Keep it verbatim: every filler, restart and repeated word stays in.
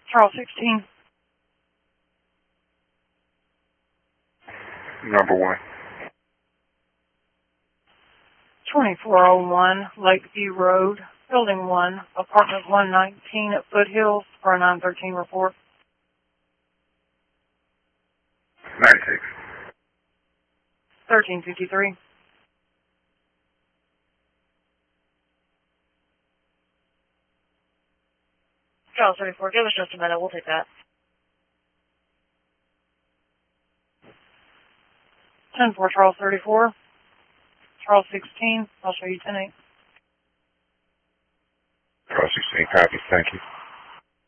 Charles sixteen. Number one. twenty-four oh one Lakeview Road, Building one, Apartment one nineteen at Foothills, for a nine thirteen report. ninety-six. thirteen fifty-three. Charles thirty-four, give us just a minute. We'll take that. ten four Charles thirty-four. Charles sixteen. I'll show you ten eight. Charles sixteen, copy. Thank you.